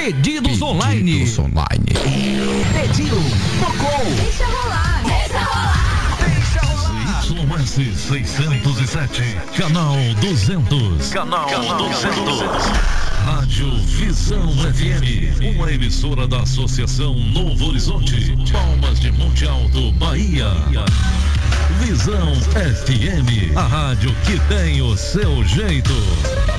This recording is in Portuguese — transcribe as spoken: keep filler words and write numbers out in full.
Pedidos online. Pedidos online. Pediu, tocou. Deixa rolar, deixa rolar. Y S seiscentos e sete, canal duzentos. Canal, canal duzentos. Rádio Visão F M, uma emissora da Associação Novo Horizonte, Palmas de Monte Alto, Bahia. Visão F M, a rádio que tem o seu jeito.